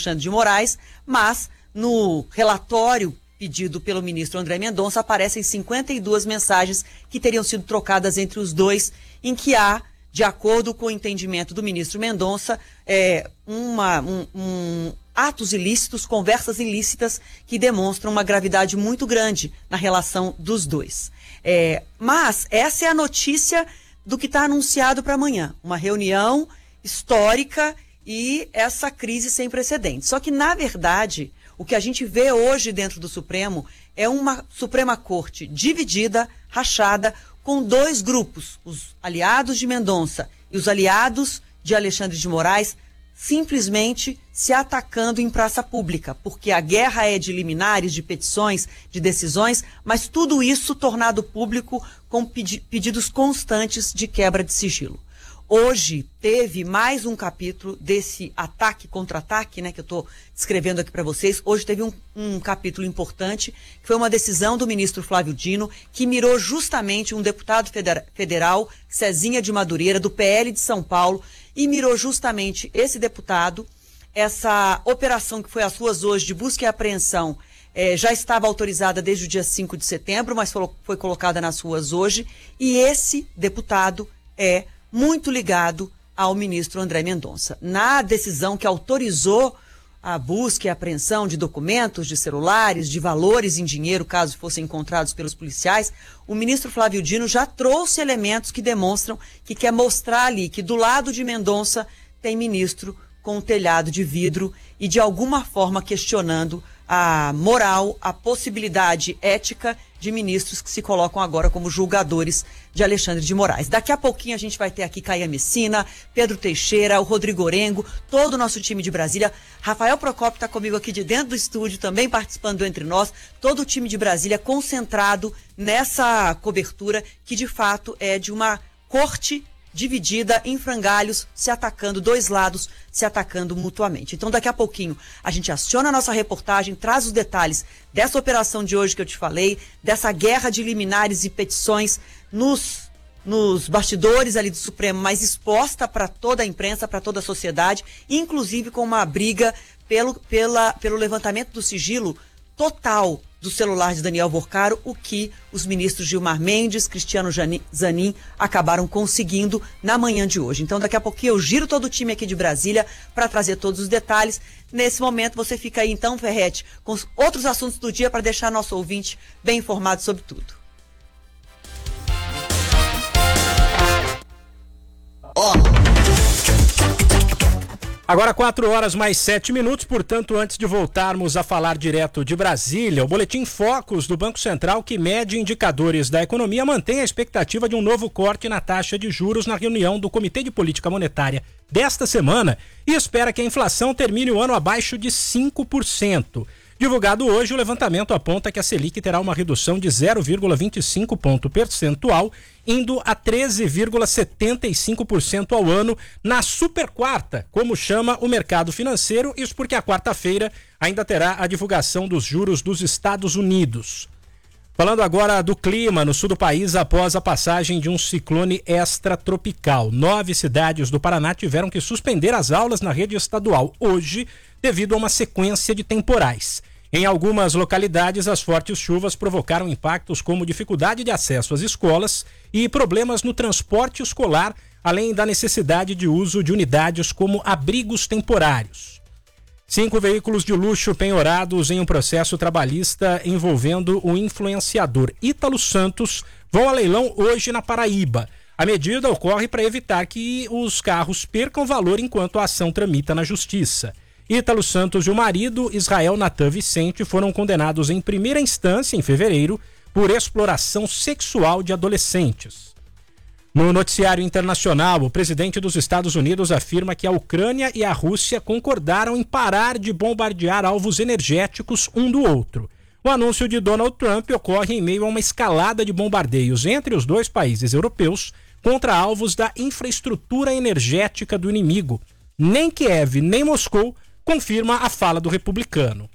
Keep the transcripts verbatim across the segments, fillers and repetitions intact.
Alexandre de Moraes, mas no relatório pedido pelo ministro André Mendonça aparecem cinquenta e duas mensagens que teriam sido trocadas entre os dois, em que há, de acordo com o entendimento do ministro Mendonça, é, uma, um, um, atos ilícitos, conversas ilícitas que demonstram uma gravidade muito grande na relação dos dois. É, mas essa é a notícia do que está anunciado para amanhã, uma reunião histórica e essa crise sem precedentes. Só que, na verdade, o que a gente vê hoje dentro do Supremo é uma Suprema Corte dividida, rachada, com dois grupos, os aliados de Mendonça e os aliados de Alexandre de Moraes, simplesmente se atacando em praça pública, porque a guerra é de liminares, de petições, de decisões, mas tudo isso tornado público com pedi- pedidos constantes de quebra de sigilo. Hoje teve mais um capítulo desse ataque, contra-ataque, né, que eu estou descrevendo aqui para vocês. Hoje teve um, um capítulo importante, que foi uma decisão do ministro Flávio Dino, que mirou justamente um deputado federa- federal, Cezinha de Madureira, do P L de São Paulo, e mirou justamente esse deputado. Essa operação que foi às ruas hoje de busca e apreensão eh, já estava autorizada desde o dia cinco de setembro, mas foi, foi colocada nas ruas hoje, e esse deputado é muito ligado ao ministro André Mendonça. Na decisão que autorizou a busca e apreensão de documentos, de celulares, de valores em dinheiro, caso fossem encontrados pelos policiais, o ministro Flávio Dino já trouxe elementos que demonstram que quer mostrar ali que do lado de Mendonça tem ministro com um telhado de vidro e de alguma forma questionando a moral, a possibilidade ética de ministros que se colocam agora como julgadores de Alexandre de Moraes. Daqui a pouquinho a gente vai ter aqui Caia Messina, Pedro Teixeira, o Rodrigo Orengo, todo o nosso time de Brasília. Rafael Procópio está comigo aqui de dentro do estúdio, também participando entre nós. Todo o time de Brasília concentrado nessa cobertura que de fato é de uma corte dividida em frangalhos, se atacando, dois lados se atacando mutuamente. Então, daqui a pouquinho, a gente aciona a nossa reportagem, traz os detalhes dessa operação de hoje que eu te falei, dessa guerra de liminares e petições nos, nos bastidores ali do Supremo, mas exposta para toda a imprensa, para toda a sociedade, inclusive com uma briga pelo, pela, pelo levantamento do sigilo total do celular de Daniel Vorcaro, o que os ministros Gilmar Mendes, Cristiano Zanin acabaram conseguindo na manhã de hoje. Então, daqui a pouquinho eu giro todo o time aqui de Brasília para trazer todos os detalhes. Nesse momento, você fica aí, então, Ferretti, com os outros assuntos do dia para deixar nosso ouvinte bem informado sobre tudo. Oh. Agora quatro horas mais sete minutos, portanto, antes de voltarmos a falar direto de Brasília, o Boletim Focus do Banco Central, que mede indicadores da economia, mantém a expectativa de um novo corte na taxa de juros na reunião do Comitê de Política Monetária desta semana e espera que a inflação termine o ano abaixo de cinco por cento. Divulgado hoje, o levantamento aponta que a Selic terá uma redução de zero vírgula vinte e cinco ponto percentual, indo a treze vírgula setenta e cinco por cento ao ano na super quarta, como chama o mercado financeiro, isso porque a quarta-feira ainda terá a divulgação dos juros dos Estados Unidos. Falando agora do clima no sul do país após a passagem de um ciclone extratropical. Nove cidades do Paraná tiveram que suspender as aulas na rede estadual hoje devido a uma sequência de temporais. Em algumas localidades, as fortes chuvas provocaram impactos como dificuldade de acesso às escolas e problemas no transporte escolar, além da necessidade de uso de unidades como abrigos temporários. Cinco veículos de luxo penhorados em um processo trabalhista envolvendo o influenciador Ítalo Santos vão a leilão hoje na Paraíba. A medida ocorre para evitar que os carros percam valor enquanto a ação tramita na justiça. Ítalo Santos e o marido, Israel Natan Vicente, foram condenados em primeira instância, em fevereiro, por exploração sexual de adolescentes. No noticiário internacional, o presidente dos Estados Unidos afirma que a Ucrânia e a Rússia concordaram em parar de bombardear alvos energéticos um do outro. O anúncio de Donald Trump ocorre em meio a uma escalada de bombardeios entre os dois países europeus contra alvos da infraestrutura energética do inimigo. Nem Kiev nem Moscou confirma a fala do republicano.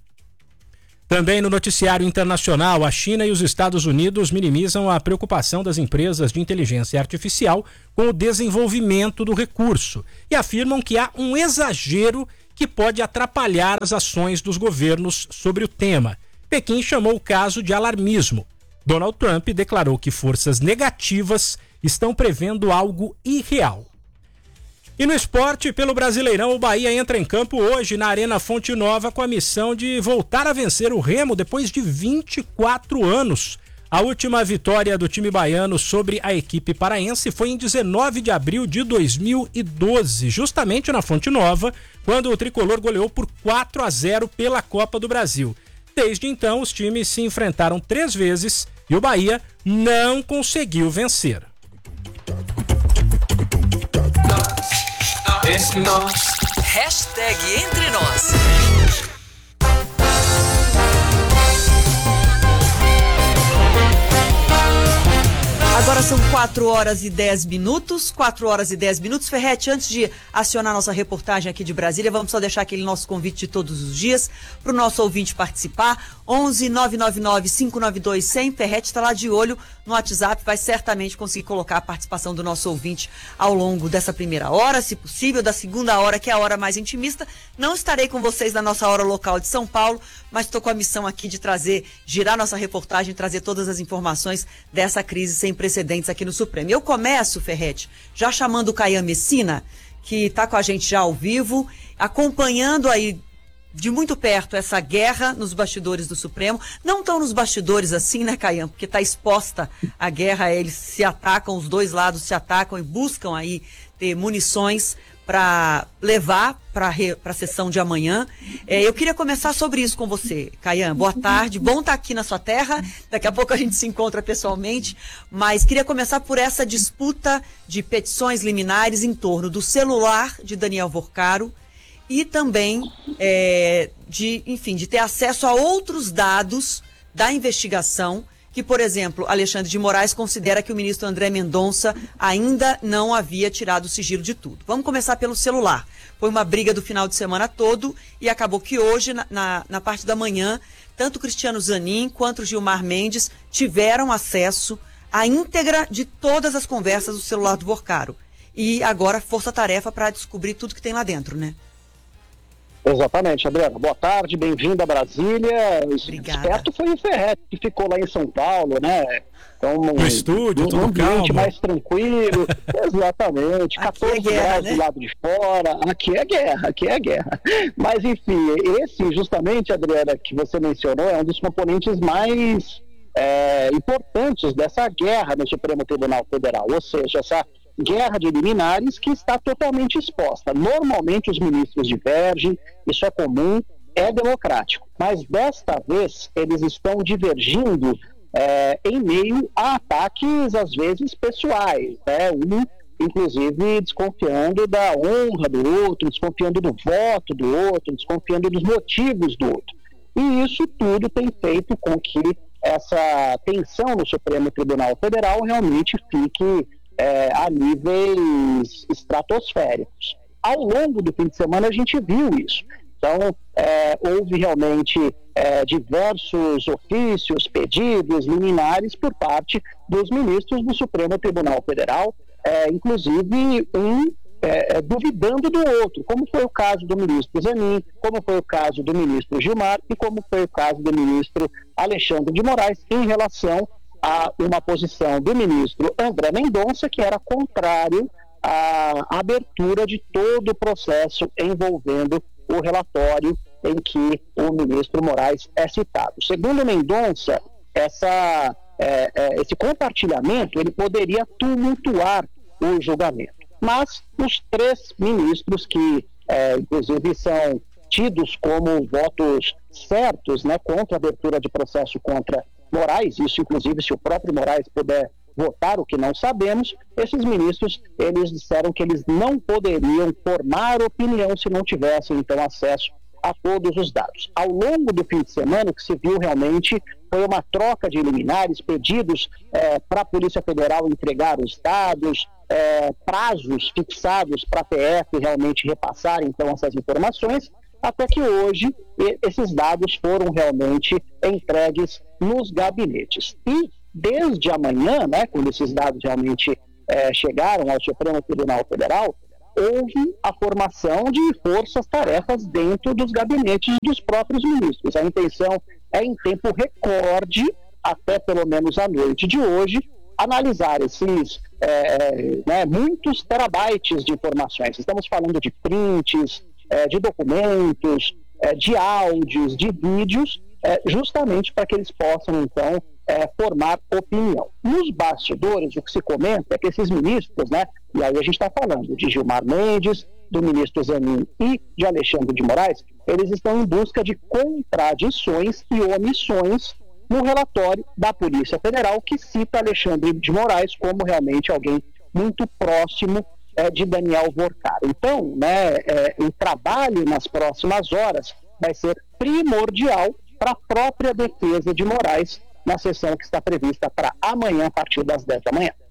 Também no noticiário internacional, a China e os Estados Unidos minimizam a preocupação das empresas de inteligência artificial com o desenvolvimento do recurso e afirmam que há um exagero que pode atrapalhar as ações dos governos sobre o tema. Pequim chamou o caso de alarmismo. Donald Trump declarou que forças negativas estão prevendo algo irreal. E no esporte, pelo Brasileirão, o Bahia entra em campo hoje na Arena Fonte Nova com a missão de voltar a vencer o Remo depois de vinte e quatro anos. A última vitória do time baiano sobre a equipe paraense foi em dezenove de abril de dois mil e doze, justamente na Fonte Nova, quando o tricolor goleou por quatro a zero pela Copa do Brasil. Desde então, os times se enfrentaram três vezes e o Bahia não conseguiu vencer. Hashtag Entre Nós. Agora são quatro horas e dez minutos, quatro horas e dez minutos. Ferretti, antes de acionar nossa reportagem aqui de Brasília, vamos só deixar aquele nosso convite de todos os dias para o nosso ouvinte participar. onze nove nove nove cinco nove dois cem. Ferretti está lá de olho no WhatsApp, vai certamente conseguir colocar a participação do nosso ouvinte ao longo dessa primeira hora, se possível, da segunda hora, que é a hora mais intimista. Não estarei com vocês na nossa hora local de São Paulo, mas estou com a missão aqui de trazer, girar nossa reportagem, trazer todas as informações dessa crise sem precedentes aqui no Supremo. Eu começo, Ferretti, já chamando o Caian Messina, que está com a gente já ao vivo, acompanhando aí de muito perto essa guerra nos bastidores do Supremo. Não tão nos bastidores assim, né, Caian? Porque está exposta a guerra, eles se atacam, os dois lados se atacam e buscam aí ter munições para levar para a sessão de amanhã. É, eu queria começar sobre isso com você, Caian. Boa tarde, bom estar aqui na sua terra, daqui a pouco a gente se encontra pessoalmente, mas queria começar por essa disputa de petições liminares em torno do celular de Daniel Vorcaro e também é, de, enfim, de ter acesso a outros dados da investigação que, por exemplo, Alexandre de Moraes considera que o ministro André Mendonça ainda não havia tirado o sigilo de tudo. Vamos começar pelo celular. Foi uma briga do final de semana todo e acabou que hoje, na, na, na parte da manhã, tanto o Cristiano Zanin quanto o Gilmar Mendes tiveram acesso à íntegra de todas as conversas do celular do Vorcaro. E agora, força-tarefa para descobrir tudo que tem lá dentro, né? Exatamente, Adriana. Boa tarde, bem-vinda a Brasília. Obrigada. Esperto foi o Ferretti, que ficou lá em São Paulo, né? Então, no estúdio, um, tudo um ambiente calmo. mais tranquilo. Exatamente. quatorze guerra, graus né? do lado de fora. Aqui é guerra, aqui é guerra. Mas, enfim, esse, justamente, Adriana, que você mencionou, é um dos componentes mais é, importantes dessa guerra no Supremo Tribunal Federal. Ou seja, essa guerra de liminares que está totalmente exposta. Normalmente os ministros divergem, isso é comum, é democrático. Mas desta vez eles estão divergindo é, em meio a ataques, às vezes, pessoais, né? Um, inclusive, desconfiando da honra do outro, desconfiando do voto do outro, desconfiando dos motivos do outro. E isso tudo tem feito com que essa tensão no Supremo Tribunal Federal realmente fique É, a níveis estratosféricos. Ao longo do fim de semana a gente viu isso. Então, é, houve realmente é, diversos ofícios, pedidos, liminares por parte dos ministros do Supremo Tribunal Federal, é, inclusive um é, duvidando do outro, como foi o caso do ministro Zanin, como foi o caso do ministro Gilmar e como foi o caso do ministro Alexandre de Moraes em relação a uma posição do ministro André Mendonça, que era contrário à abertura de todo o processo envolvendo o relatório em que o ministro Moraes é citado. Segundo Mendonça, essa, é, é, esse compartilhamento ele poderia tumultuar o julgamento. Mas os três ministros que, é, inclusive, são tidos como votos certos, né, contra a abertura de processo contra Moraes, isso inclusive se o próprio Moraes puder votar, o que não sabemos, esses ministros, eles disseram que eles não poderiam formar opinião se não tivessem, então, acesso a todos os dados. Ao longo do fim de semana, o que se viu realmente foi uma troca de liminares, pedidos é, para a Polícia Federal entregar os dados, é, prazos fixados para a P F realmente repassar, então, essas informações, até que hoje esses dados foram realmente entregues nos gabinetes. E desde amanhã, né, quando esses dados realmente é, chegaram ao Supremo Tribunal Federal, houve a formação de forças-tarefas dentro dos gabinetes dos próprios ministros. A intenção é, em tempo recorde, até pelo menos à noite de hoje, analisar esses é, né, muitos terabytes de informações. Estamos falando de prints, é, de documentos, é, de áudios, de vídeos, é, justamente para que eles possam, então, é, formar opinião. Nos bastidores, o que se comenta é que esses ministros, né, e aí a gente está falando de Gilmar Mendes, do ministro Zanin e de Alexandre de Moraes, eles estão em busca de contradições e omissões no relatório da Polícia Federal, que cita Alexandre de Moraes como realmente alguém muito próximo é, de Daniel Vorcaro. Então, né, é, o trabalho nas próximas horas vai ser primordial para a própria defesa de Moraes na sessão que está prevista para amanhã, a partir das dez da manhã.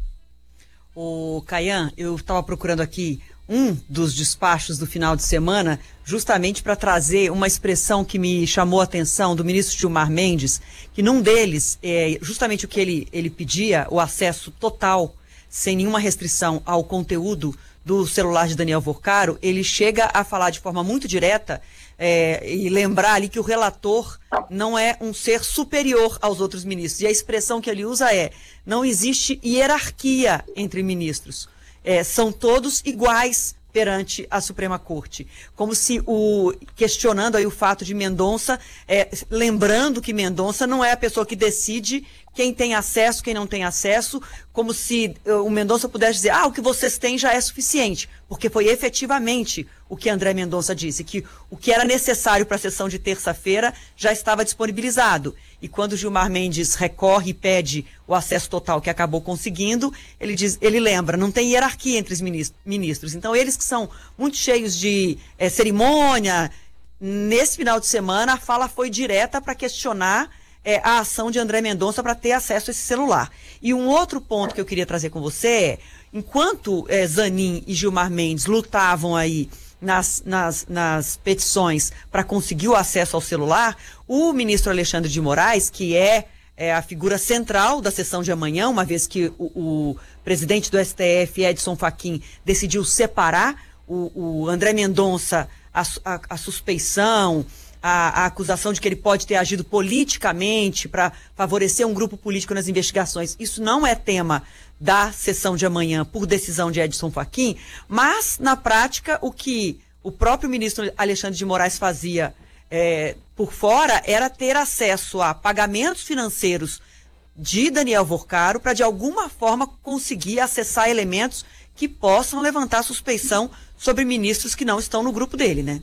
O Caian, eu estava procurando aqui um dos despachos do final de semana, justamente para trazer uma expressão que me chamou a atenção do ministro Gilmar Mendes, que num deles, é justamente o que ele, ele pedia, o acesso total, sem nenhuma restrição ao conteúdo do celular de Daniel Vorcaro, ele chega a falar de forma muito direta é, e lembrar ali que o relator não é um ser superior aos outros ministros. E a expressão que ele usa é: não existe hierarquia entre ministros. É, são todos iguais perante a Suprema Corte. Como se, o, questionando aí o fato de Mendonça, é, lembrando que Mendonça não é a pessoa que decide quem tem acesso, quem não tem acesso, como se uh, o Mendonça pudesse dizer, ah, o que vocês têm já é suficiente, porque foi efetivamente o que André Mendonça disse, que o que era necessário para a sessão de terça-feira já estava disponibilizado. E quando Gilmar Mendes recorre e pede o acesso total, que acabou conseguindo, ele diz, ele lembra, não tem hierarquia entre os ministros. Então, eles que são muito cheios de é, cerimônia, nesse final de semana a fala foi direta para questionar é, a ação de André Mendonça para ter acesso a esse celular. E um outro ponto que eu queria trazer com você é, enquanto é, Zanin e Gilmar Mendes lutavam aí Nas, nas, nas petições para conseguir o acesso ao celular, o ministro Alexandre de Moraes, que é, é a figura central da sessão de amanhã, uma vez que o, o presidente do S T F, Edson Fachin, decidiu separar o, o André Mendonça, a, a, a suspeição, a, a acusação de que ele pode ter agido politicamente para favorecer um grupo político nas investigações. Isso não é tema da sessão de amanhã por decisão de Edson Fachin, mas, na prática, o que o próprio ministro Alexandre de Moraes fazia é, por fora era ter acesso a pagamentos financeiros de Daniel Vorcaro para, de alguma forma, conseguir acessar elementos que possam levantar suspeição sobre ministros que não estão no grupo dele, né?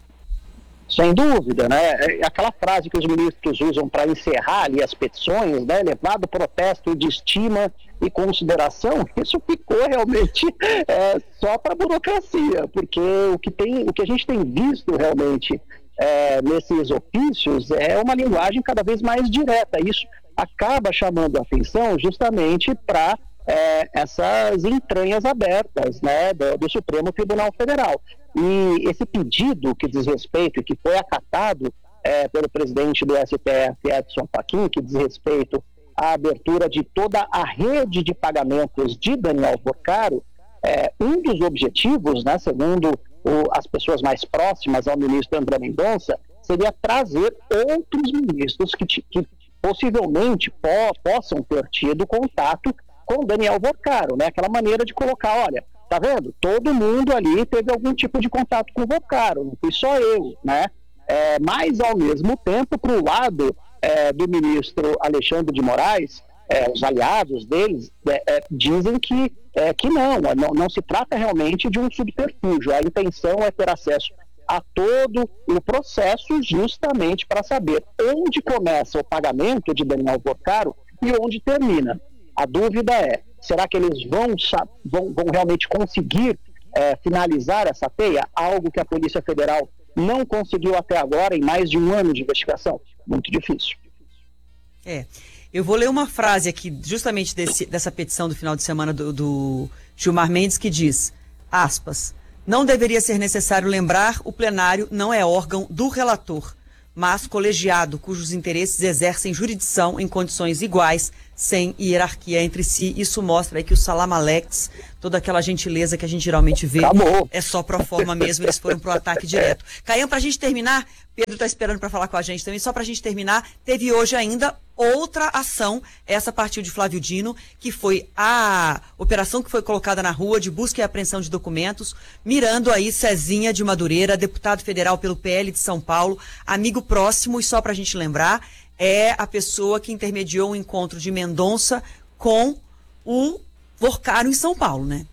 Sem dúvida, né? É aquela frase que os ministros usam para encerrar ali as petições, né? Levado protesto de estima e consideração, isso ficou realmente é, só para a burocracia, porque o que, tem, o que a gente tem visto realmente é, nesses ofícios é uma linguagem cada vez mais direta. Isso acaba chamando a atenção justamente para é, essas entranhas abertas, né, do, do Supremo Tribunal Federal. E esse pedido que diz respeito e que foi acatado é, pelo presidente do S T F, Edson Fachin, que diz respeito à abertura de toda a rede de pagamentos de Daniel Vorcaro, é, um dos objetivos, né, segundo o, as pessoas mais próximas ao ministro André Mendonça, seria trazer outros ministros que, que possivelmente po, possam ter tido contato com Daniel Vorcaro, né? Aquela maneira de colocar, olha, tá vendo? Todo mundo ali teve algum tipo de contato com o Vorcaro, não fui só eu, né? É, mas, ao mesmo tempo, para o lado é, do ministro Alexandre de Moraes, é, os aliados deles é, é, dizem que, é, que não, não, não se trata realmente de um subterfúgio. A intenção é ter acesso a todo o processo justamente para saber onde começa o pagamento de Daniel Vorcaro e onde termina. A dúvida é, será que eles vão, vão, vão realmente conseguir é, finalizar essa teia? Algo que a Polícia Federal não conseguiu até agora em mais de um ano de investigação? Muito difícil. É, eu vou ler uma frase aqui, justamente desse, dessa petição do final de semana do, do Gilmar Mendes, que diz, aspas, não deveria ser necessário lembrar, o plenário não é órgão do relator, mas colegiado, cujos interesses exercem jurisdição em condições iguais, sem hierarquia entre si. Isso mostra aí que o Salam Alex, toda aquela gentileza que a gente geralmente vê, Acabou. é só pro forma mesmo, eles foram pro ataque direto. Caian, pra gente terminar, Pedro está esperando para falar com a gente também, só pra gente terminar, teve hoje ainda outra ação, essa partiu de Flávio Dino, que foi a operação que foi colocada na rua de busca e apreensão de documentos, mirando aí Cezinha de Madureira, deputado federal pelo P L de São Paulo, amigo próximo, e só pra gente lembrar, é a pessoa que intermediou o encontro de Mendonça com o Vorcaro em São Paulo, né?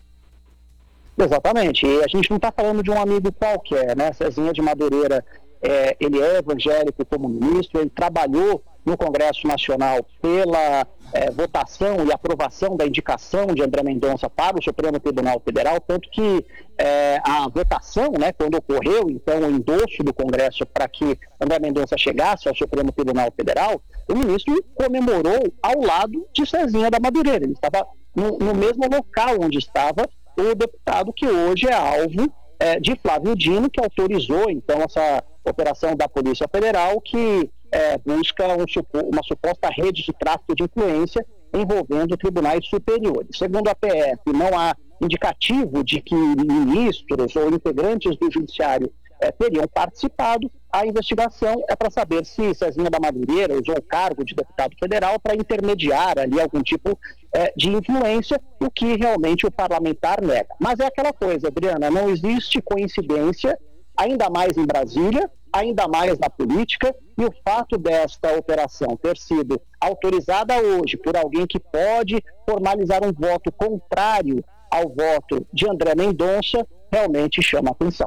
Exatamente, e a gente não está falando de um amigo qualquer, né? Cezinha de Madureira, é, ele é evangélico como ministro, ele trabalhou no Congresso Nacional pela é, votação e aprovação da indicação de André Mendonça para o Supremo Tribunal Federal, tanto que é, a votação, né, quando ocorreu, então, o endosso do Congresso para que André Mendonça chegasse ao Supremo Tribunal Federal, o ministro comemorou ao lado de Cezinha da Madureira. Ele estava no, no mesmo local onde estava o deputado que hoje é alvo é, de Flávio Dino, que autorizou, então, essa operação da Polícia Federal, que É, busca um, uma suposta rede de tráfico de influência envolvendo tribunais superiores. Segundo a P F, não há indicativo de que ministros ou integrantes do judiciário é, teriam participado. A investigação é para saber se Cezinha da Madureira usou o cargo de deputado federal para intermediar ali algum tipo é, de influência, o que realmente o parlamentar nega. Mas é aquela coisa, Adriana, não existe coincidência, ainda mais em Brasília, ainda mais na política, e o fato desta operação ter sido autorizada hoje por alguém que pode formalizar um voto contrário ao voto de André Mendonça, realmente chama a atenção.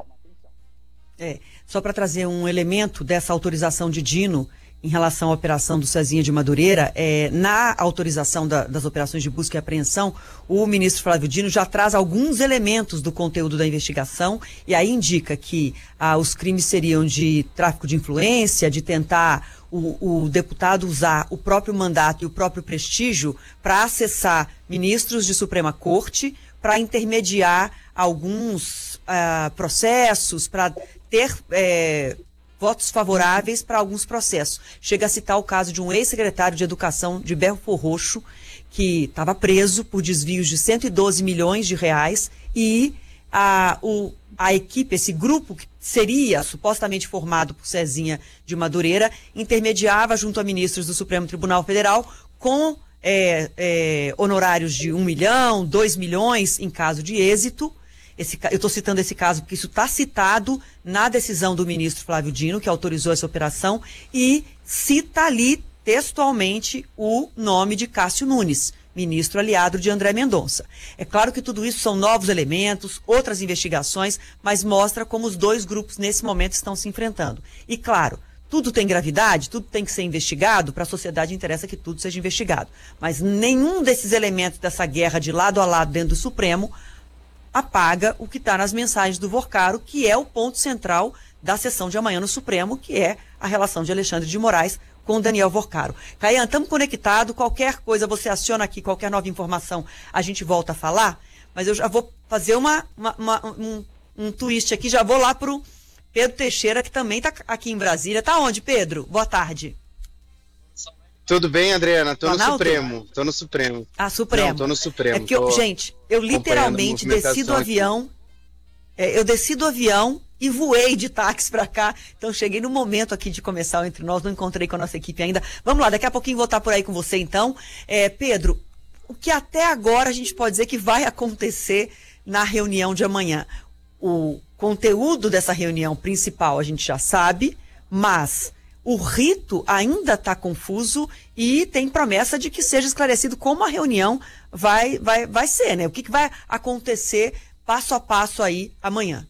É, só para trazer um elemento dessa autorização de Dino em relação à operação do Cezinha de Madureira, é, na autorização da, das operações de busca e apreensão, o ministro Flávio Dino já traz alguns elementos do conteúdo da investigação e aí indica que ah, os crimes seriam de tráfico de influência, de tentar o, o deputado usar o próprio mandato e o próprio prestígio para acessar ministros de Suprema Corte, para intermediar alguns ah, processos, para ter... É, votos favoráveis para alguns processos. Chega a citar o caso de um ex-secretário de Educação de Belfor Roxo, que estava preso por desvios de cento e doze milhões de reais e a, o, a equipe, esse grupo que seria supostamente formado por Cezinha de Madureira, intermediava junto a ministros do Supremo Tribunal Federal com é, é, honorários de um milhão, dois milhões em caso de êxito. Esse, eu estou citando esse caso porque isso está citado na decisão do ministro Flávio Dino, que autorizou essa operação, e cita ali textualmente o nome de Cássio Nunes, ministro aliado de André Mendonça. É claro que tudo isso são novos elementos, outras investigações, mas mostra como os dois grupos nesse momento estão se enfrentando. E claro, tudo tem gravidade, tudo tem que ser investigado, para a sociedade interessa que tudo seja investigado. Mas nenhum desses elementos dessa guerra de lado a lado dentro do Supremo apaga o que está nas mensagens do Vorcaro, que é o ponto central da sessão de amanhã no Supremo, que é a relação de Alexandre de Moraes com Daniel Vorcaro. Caian, estamos conectados, qualquer coisa você aciona aqui, qualquer nova informação, a gente volta a falar, mas eu já vou fazer uma, uma, uma, um, um twist aqui, já vou lá para o Pedro Teixeira, que também está aqui em Brasília. Tá onde, Pedro? Boa tarde. Tudo bem, Adriana? Tô Planalto? no Supremo. Tô no Supremo. Ah, Supremo. Não, tô no Supremo. É porque, eu, gente, eu literalmente desci do avião, é, eu desci do avião e voei de táxi para cá. Então, cheguei no momento aqui de começar o Entre Nós, não encontrei com a nossa equipe ainda. Vamos lá, daqui a pouquinho vou estar por aí com você, então. É, Pedro, o que até agora a gente pode dizer que vai acontecer na reunião de amanhã? O conteúdo dessa reunião principal a gente já sabe, mas o rito ainda está confuso e tem promessa de que seja esclarecido como a reunião vai, vai, vai ser, né? O que, que vai acontecer passo a passo aí amanhã.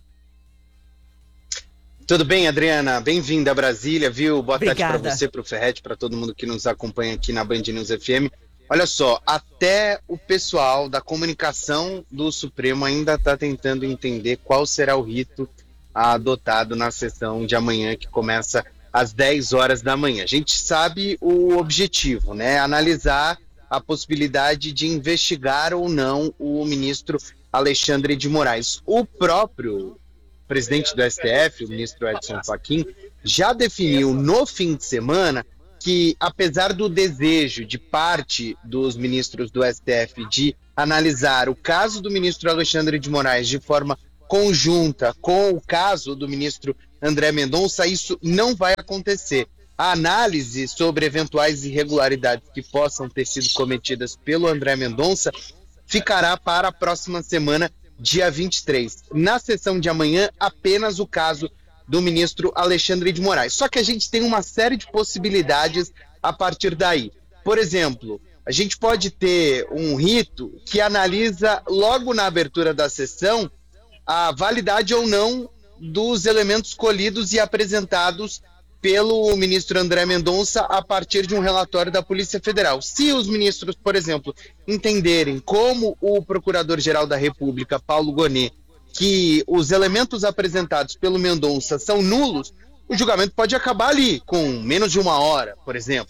Tudo bem, Adriana? Bem-vinda a Brasília, viu? Boa Obrigada. tarde para você, para o Ferretti, para todo mundo que nos acompanha aqui na Band News F M. Olha só, até o pessoal da comunicação do Supremo ainda está tentando entender qual será o rito adotado na sessão de amanhã, que começa às dez horas da manhã. A gente sabe o objetivo, né? Analisar a possibilidade de investigar ou não o ministro Alexandre de Moraes. O próprio presidente do S T F, o ministro Edson Fachin, já definiu no fim de semana que, apesar do desejo de parte dos ministros do S T F de analisar o caso do ministro Alexandre de Moraes de forma conjunta com o caso do ministro André Mendonça, isso não vai acontecer. A análise sobre eventuais irregularidades que possam ter sido cometidas pelo André Mendonça ficará para a próxima semana, dia vinte e três. Na sessão de amanhã, apenas o caso do ministro Alexandre de Moraes. Só que a gente tem uma série de possibilidades a partir daí. Por exemplo, a gente pode ter um rito que analisa logo na abertura da sessão a validade ou não dos elementos colhidos e apresentados pelo ministro André Mendonça a partir de um relatório da Polícia Federal. Se os ministros, por exemplo, entenderem, como o Procurador-Geral da República, Paulo Gonet, que os elementos apresentados pelo Mendonça são nulos, o julgamento pode acabar ali, com menos de uma hora, por exemplo.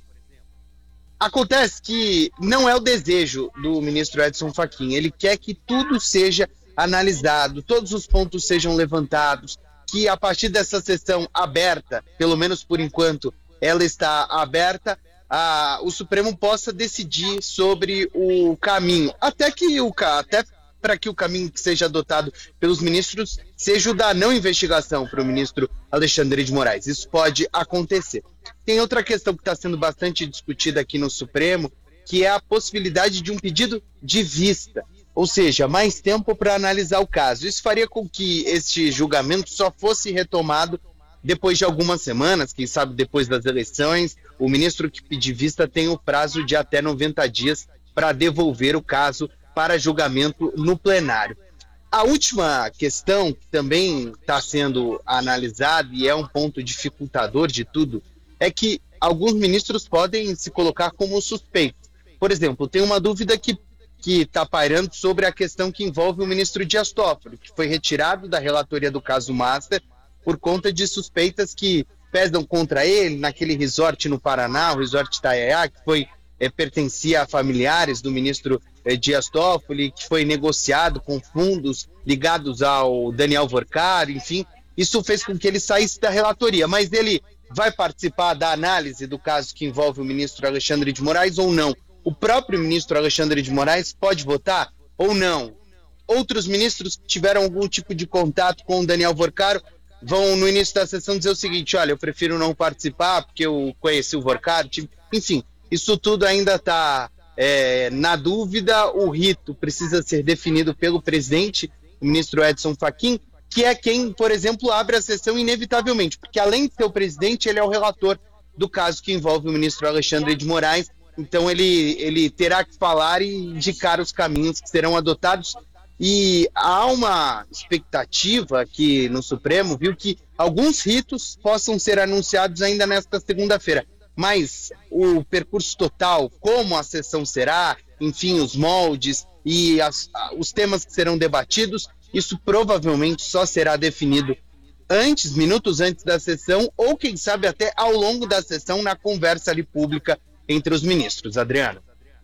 Acontece que não é o desejo do ministro Edson Fachin, ele quer que tudo seja analisado, todos os pontos sejam levantados, que a partir dessa sessão aberta, pelo menos por enquanto ela está aberta, a, o Supremo possa decidir sobre o caminho, até que o até para que o caminho que seja adotado pelos ministros seja o da não investigação para o ministro Alexandre de Moraes. Isso pode acontecer. Tem outra questão que está sendo bastante discutida aqui no Supremo, que é a possibilidade de um pedido de vista, ou seja, mais tempo para analisar o caso. Isso faria com que este julgamento só fosse retomado depois de algumas semanas, quem sabe depois das eleições. O ministro que pedir vista tem o prazo de até noventa dias para devolver o caso para julgamento no plenário. A última questão que também está sendo analisada e é um ponto dificultador de tudo é que alguns ministros podem se colocar como suspeitos. Por exemplo, tem uma dúvida que que está pairando sobre a questão que envolve o ministro Dias Toffoli, que foi retirado da relatoria do caso Master por conta de suspeitas que pesam contra ele naquele resort no Paraná, o resort Itaiaia, que foi, é, pertencia a familiares do ministro é, Dias Toffoli, que foi negociado com fundos ligados ao Daniel Vorcar, enfim, isso fez com que ele saísse da relatoria, mas ele vai participar da análise do caso que envolve o ministro Alexandre de Moraes ou não? O próprio ministro Alexandre de Moraes pode votar ou não? Outros ministros que tiveram algum tipo de contato com o Daniel Vorcaro vão, no início da sessão, dizer o seguinte: olha, eu prefiro não participar porque eu conheci o Vorcaro. Enfim, isso tudo ainda está é, na dúvida. O rito precisa ser definido pelo presidente, o ministro Edson Fachin, que é quem, por exemplo, abre a sessão inevitavelmente, porque além de ser o presidente, ele é o relator do caso que envolve o ministro Alexandre de Moraes. Então ele, ele terá que falar e indicar os caminhos que serão adotados. E há uma expectativa aqui no Supremo, viu, que alguns ritos possam ser anunciados ainda nesta segunda-feira. Mas o percurso total, como a sessão será, enfim, os moldes e as, os temas que serão debatidos, isso provavelmente só será definido antes, minutos antes da sessão, ou quem sabe até ao longo da sessão, na conversa ali pública entre os ministros. Adriano.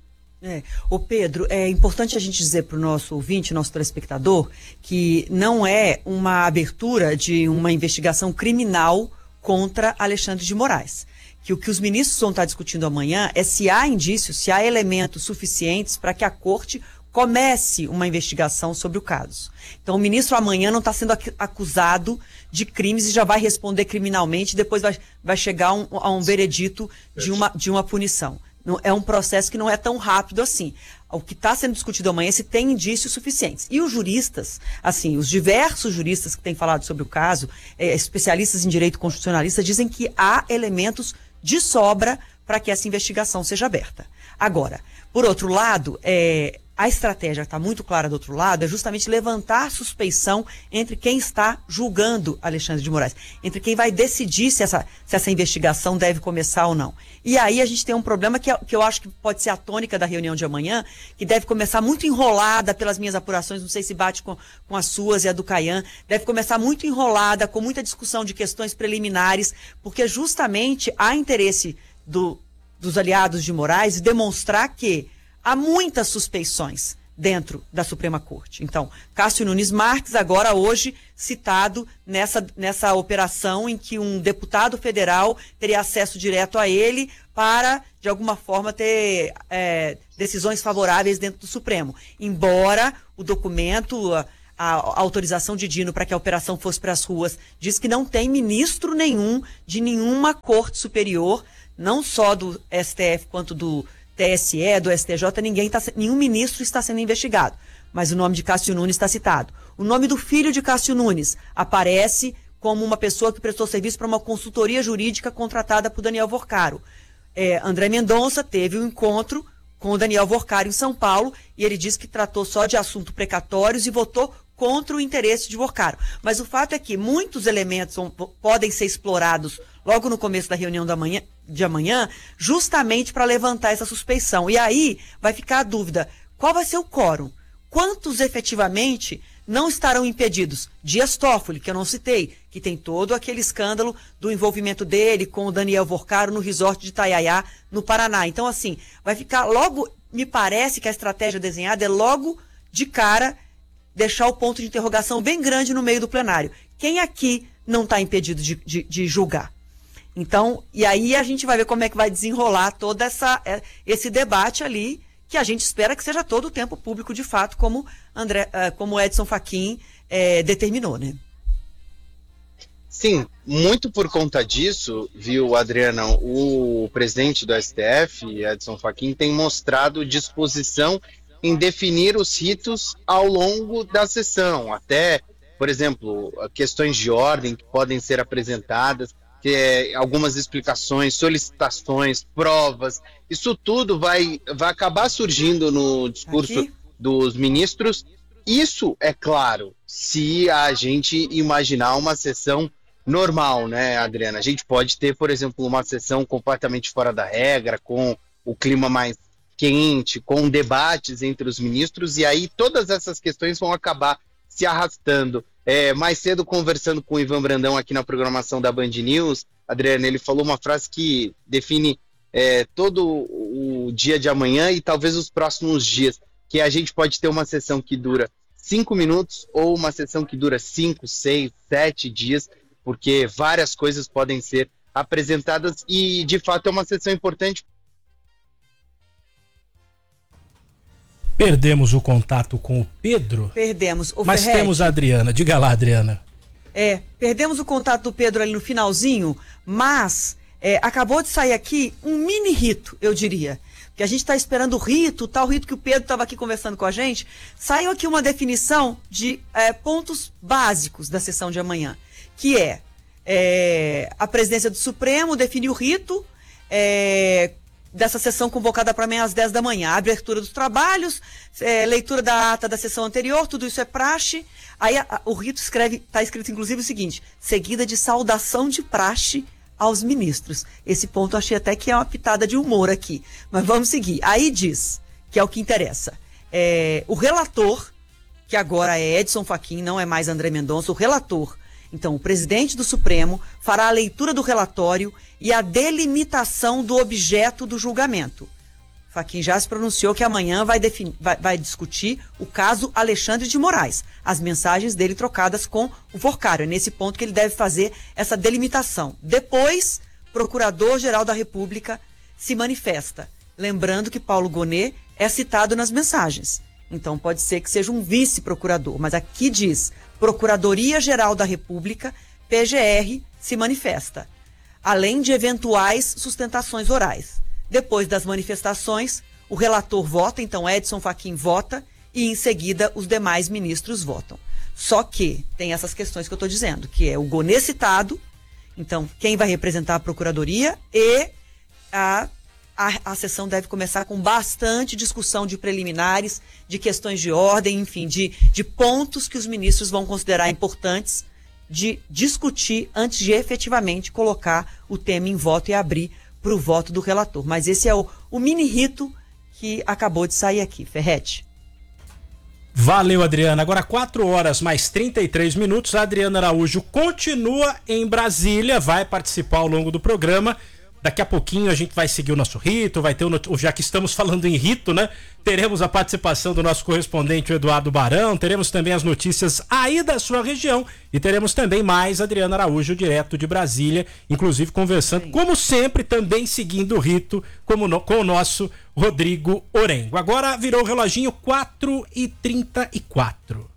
É, ô Pedro, é importante a gente dizer para o nosso ouvinte, nosso telespectador, que não é uma abertura de uma investigação criminal contra Alexandre de Moraes. Que o que os ministros vão estar discutindo amanhã é se há indícios, se há elementos suficientes para que a corte comece uma investigação sobre o caso. Então o ministro amanhã não está sendo acusado de crimes e já vai responder criminalmente, depois vai, vai chegar um, a um veredito de uma, de uma punição. Não, é um processo que não é tão rápido assim. O que está sendo discutido amanhã é se tem indícios suficientes. E os juristas, assim, os diversos juristas que têm falado sobre o caso, é, especialistas em direito constitucionalista, dizem que há elementos de sobra para que essa investigação seja aberta. Agora, por outro lado, é, a estratégia está muito clara do outro lado, é justamente levantar suspeição entre quem está julgando Alexandre de Moraes, entre quem vai decidir se essa, se essa investigação deve começar ou não. E aí a gente tem um problema que, que eu acho que pode ser a tônica da reunião de amanhã, que deve começar muito enrolada pelas minhas apurações, não sei se bate com, com as suas e a do Caian, deve começar muito enrolada, com muita discussão de questões preliminares, porque justamente há interesse do, dos aliados de Moraes demonstrar que há muitas suspeições dentro da Suprema Corte. Então, Cássio Nunes Marques, agora hoje citado nessa, nessa operação em que um deputado federal teria acesso direto a ele para, de alguma forma, ter é, decisões favoráveis dentro do Supremo. Embora o documento, a, a autorização de Dino para que a operação fosse para as ruas, diz que não tem ministro nenhum de nenhuma corte superior, não só do S T F quanto do T S E, do S T J, ninguém tá, nenhum ministro está sendo investigado, mas o nome de Cássio Nunes está citado. O nome do filho de Cássio Nunes aparece como uma pessoa que prestou serviço para uma consultoria jurídica contratada por Daniel Vorcaro. É, André Mendonça teve um encontro com o Daniel Vorcaro em São Paulo e ele disse que tratou só de assuntos precatórios e votou contra o interesse de Vorcaro. Mas o fato é que muitos elementos vão, podem ser explorados logo no começo da reunião da manhã, de amanhã, justamente para levantar essa suspeição. E aí vai ficar a dúvida, qual vai ser o quórum? Quantos efetivamente não estarão impedidos? Dias Toffoli, que eu não citei, que tem todo aquele escândalo do envolvimento dele com o Daniel Vorcaro no resort de Itaiaiá, no Paraná. Então, assim, vai ficar logo, me parece que a estratégia desenhada é logo de cara deixar o ponto de interrogação bem grande no meio do plenário. Quem aqui não está impedido de, de, de julgar? Então, e aí a gente vai ver como é que vai desenrolar todo essa, esse debate ali, que a gente espera que seja todo o tempo público de fato, como, André, como Edson Fachin é, determinou, né? Sim, muito por conta disso, viu, Adriana, o presidente do S T F, Edson Fachin, tem mostrado disposição em definir os ritos ao longo da sessão, até, por exemplo, questões de ordem que podem ser apresentadas, que é, algumas explicações, solicitações, provas, isso tudo vai, vai acabar surgindo no discurso Aqui? dos ministros. Isso, é claro, se a gente imaginar uma sessão normal, né, Adriana? A gente pode ter, por exemplo, uma sessão completamente fora da regra, com o clima mais quente, com debates entre os ministros, e aí todas essas questões vão acabar se arrastando. É, mais cedo, conversando com o Ivan Brandão aqui na programação da Band News, Adriana, ele falou uma frase que define é, todo o dia de amanhã e talvez os próximos dias, que a gente pode ter uma sessão que dura cinco minutos ou uma sessão que dura cinco, seis, sete dias, porque várias coisas podem ser apresentadas e, de fato, é uma sessão importante. Perdemos o contato com o Pedro. Perdemos. O mas Ferretti. Temos a Adriana. Diga lá, Adriana. É, perdemos o contato do Pedro ali no finalzinho, mas é, acabou de sair aqui um mini rito, eu diria. Porque a gente está esperando o rito, tal rito que o Pedro estava aqui conversando com a gente. Saiu aqui uma definição de é, pontos básicos da sessão de amanhã, que é, é a presidência do Supremo define o rito, é, dessa sessão convocada para amanhã às dez da manhã. Abertura dos trabalhos, é, leitura da ata da sessão anterior, tudo isso é praxe. Aí a, a, o rito escreve, está escrito inclusive o seguinte, seguida de saudação de praxe aos ministros. Esse ponto eu achei até que é uma pitada de humor aqui, mas vamos seguir. Aí diz, que é o que interessa, é, o relator, que agora é Edson Fachin, não é mais André Mendonça, o relator, então o presidente do Supremo, fará a leitura do relatório e a delimitação do objeto do julgamento. Fachin já se pronunciou que amanhã vai, definir, vai, vai discutir o caso Alexandre de Moraes, as mensagens dele trocadas com o Vorcaro. É nesse ponto que ele deve fazer essa delimitação. Depois, Procurador-Geral da República se manifesta, lembrando que Paulo Gonet é citado nas mensagens. Então pode ser que seja um vice-procurador, mas aqui diz Procuradoria-Geral da República, P G R, se manifesta, além de eventuais sustentações orais. Depois das manifestações, o relator vota, então Edson Fachin vota, e em seguida os demais ministros votam. Só que tem essas questões que eu estou dizendo, que é o Gonet citado, então quem vai representar a Procuradoria, e a, a, a sessão deve começar com bastante discussão de preliminares, de questões de ordem, enfim, de, de pontos que os ministros vão considerar importantes de discutir antes de efetivamente colocar o tema em voto e abrir para o voto do relator. Mas esse é o, o mini rito que acabou de sair aqui. Ferretti. Valeu, Adriana. Agora quatro horas mais trinta e três minutos. A Adriana Araújo continua em Brasília, vai participar ao longo do programa, Daqui a pouquinho a gente vai seguir o nosso rito, vai ter o, já que estamos falando em rito, né? Teremos a participação do nosso correspondente, o Eduardo Barão, teremos também as notícias aí da sua região e teremos também mais Adriana Araújo, direto de Brasília, inclusive conversando, Sim. como sempre, também seguindo o rito como no, com o nosso Rodrigo Orengo. Agora virou o reloginho quatro e trinta e quatro.